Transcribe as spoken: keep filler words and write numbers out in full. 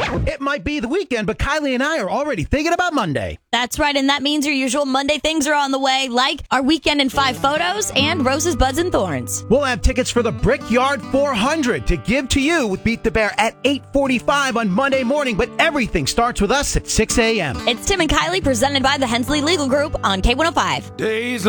It might be the weekend, but Kylie and I are already thinking about Monday. That's right, and that means your usual Monday things are on the way, like our Weekend in Five photos and Roses, Buds, and Thorns. We'll have tickets for the Brickyard four hundred to give to you with Beat the Bear at eight forty-five on Monday morning, but everything starts with us at six a.m. It's Tim and Kylie presented by the Hensley Legal Group on K one oh five. Days